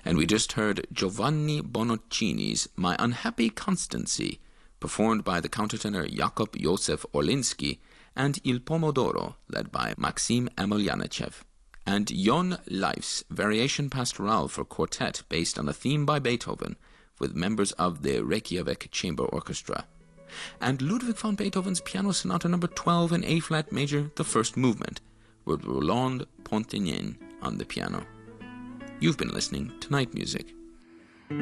And we just heard Giovanni Bonoccini's My Unhappy Constancy, performed by the countertenor Jakub Józef Orlinsky, and Il Pomodoro, led by Maxim Emelyanachev, and Jon Leif's Variation Pastorale for quartet based on a theme by Beethoven, with members of the Reykjavik Chamber Orchestra, and Ludwig van Beethoven's Piano Sonata No. 12 in A-flat major, the first movement, with Roland Pontigny on the piano. You've been listening to Night Music.